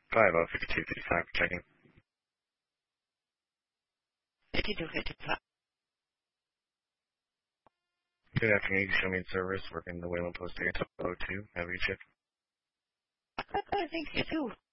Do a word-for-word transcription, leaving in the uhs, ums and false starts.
five oh fifty-two fifty-five, checking. fifty-two fifty-five. Good afternoon, you show me in service, working the Wayland Post eight oh two. Have you checked? I think you do.